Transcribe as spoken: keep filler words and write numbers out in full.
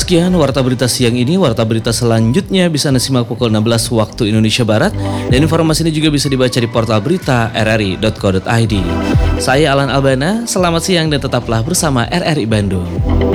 Sekian Warta Berita siang ini. Warta Berita selanjutnya bisa Anda simak pukul enam belas waktu Indonesia Barat. Dan informasi ini juga bisa dibaca di portal berita r r i dot co dot i d. Saya Alan Albana, selamat siang dan tetaplah bersama R R I Bandung.